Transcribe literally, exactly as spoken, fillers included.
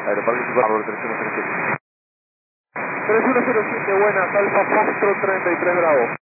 Aeroparque Super tres uno cero siete. tres uno cero siete, buenas, Alfa Foxtrot treinta y tres Bravo.